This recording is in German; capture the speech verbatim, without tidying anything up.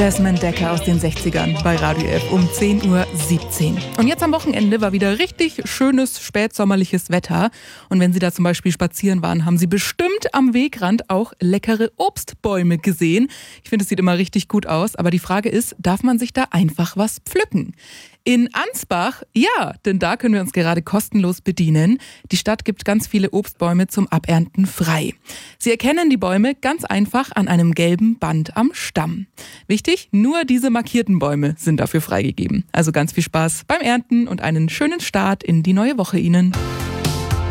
Jasmine Decker aus den sechzigern bei Radio F um zehn Uhr siebzehn. Und jetzt am Wochenende war wieder richtig schönes, spätsommerliches Wetter. Und wenn Sie da zum Beispiel spazieren waren, haben Sie bestimmt am Wegrand auch leckere Obstbäume gesehen. Ich finde, es sieht immer richtig gut aus. Aber die Frage ist, darf man sich da einfach was pflücken? In Ansbach, ja, denn da können wir uns gerade kostenlos bedienen. Die Stadt gibt ganz viele Obstbäume zum Abernten frei. Sie erkennen die Bäume ganz einfach an einem gelben Band am Stamm. Wichtig, nur diese markierten Bäume sind dafür freigegeben. Also ganz viel Spaß beim Ernten und einen schönen Start in die neue Woche Ihnen.